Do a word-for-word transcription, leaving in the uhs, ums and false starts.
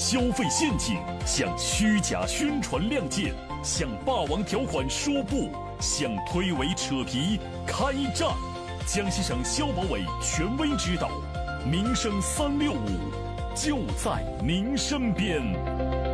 消费陷阱，向虚假宣传亮剑，向霸王条款说不，向推诿扯皮开战。江西省消保委权威指导，民生三六五就在您身边。